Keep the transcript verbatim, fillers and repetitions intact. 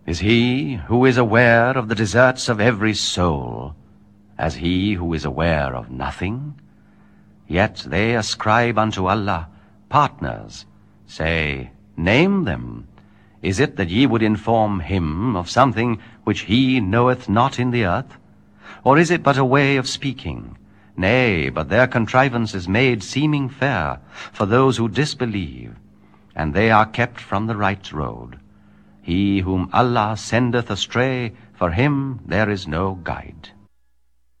Is he who is aware of the deserts of every soul as he who is aware of nothing? Yet they ascribe unto Allah partners. Say, name them. Is it that ye would inform him of something which he knoweth not in the earth? Or is it but a way of speaking? Nay, but their contrivance is made seeming fair for those who disbelieve, and they are kept from the right road. He whom Allah sendeth astray, for him there is no guide.